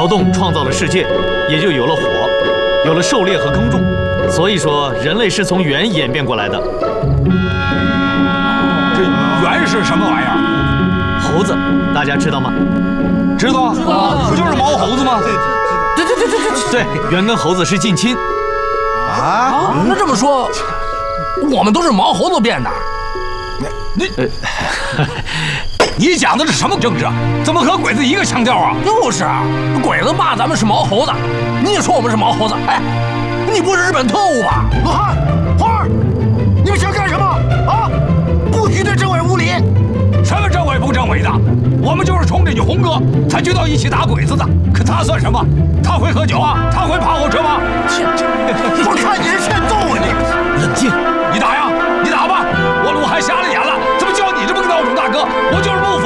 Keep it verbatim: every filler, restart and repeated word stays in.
劳动创造了世界，也就有了火，有了狩猎和耕种。所以说，人类是从猿演变过来的。 这猿是什么玩意儿？ 猴子，大家知道吗？ 知道，知道，不就是毛猴子吗？ 对对对对对对，猿跟猴子是近亲。 啊？那这么说，我们都是毛猴子变的？ 你你。你讲的是什么政治？怎么和鬼子一个腔调啊？ 就是啊，鬼子骂咱们是毛猴子，你也说我们是毛猴子。哎，你不是日本特务吧？ 罗汉、花儿，你们想干什么啊？不许对政委无礼！ 什么政委不政委的？我们就是冲着你红哥才聚到一起打鬼子的。可他算什么？他会喝酒啊？他会跑火车吗？ 我看你是欠揍啊你！ 冷静， 你打呀，你打吧！我鲁汉瞎了眼了，怎么叫你这么个孬种大哥？我就是不服！